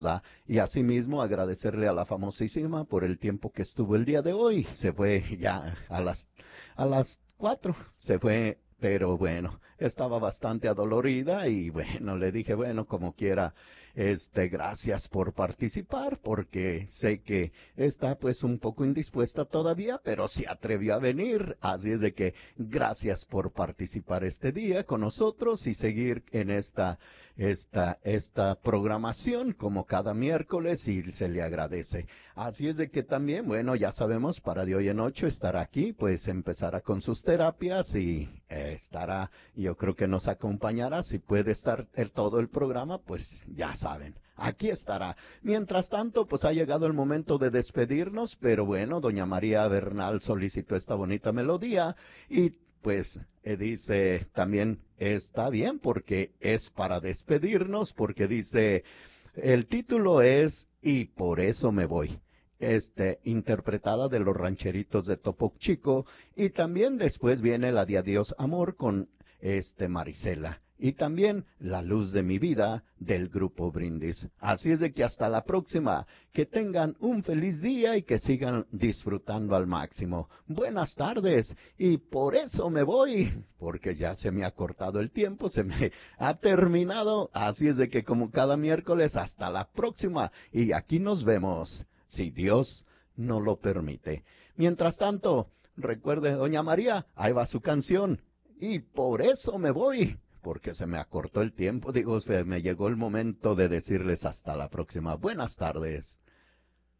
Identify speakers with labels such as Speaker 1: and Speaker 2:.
Speaker 1: Y asimismo agradecerle a la famosísima por el tiempo que estuvo el día de hoy. Se fue ya a las 4, se fue, pero bueno, estaba bastante adolorida y bueno, le dije, bueno, como quiera, gracias por participar, porque sé que está pues un poco indispuesta todavía, pero se atrevió a venir. Así es de que gracias por participar este día con nosotros y seguir en esta programación como cada miércoles y se le agradece. Así es de que también, bueno, ya sabemos, para de hoy en ocho estará aquí, pues empezará con sus terapias y estará, yo creo que nos acompañará. Si puede estar todo el programa, pues ya saben, aquí estará. Mientras tanto, pues ha llegado el momento de despedirnos, pero bueno, doña María Bernal solicitó esta bonita melodía y pues dice también está bien porque es para despedirnos, porque dice, el título es Y por eso me voy. Interpretada de los rancheritos de Topo Chico, y también después viene la de Adiós Amor con Marisela. Y también La Luz de mi Vida del Grupo Brindis. Así es de que hasta la próxima. Que tengan un feliz día y que sigan disfrutando al máximo. Buenas tardes. Y por eso me voy. Porque ya se me ha cortado el tiempo, se me ha terminado. Así es de que como cada miércoles, hasta la próxima. Y aquí nos vemos, si Dios no lo permite. Mientras tanto, recuerde, doña María, ahí va su canción. Y por eso me voy, porque se me acortó el tiempo. Digo, me llegó el momento de decirles hasta la próxima. Buenas tardes.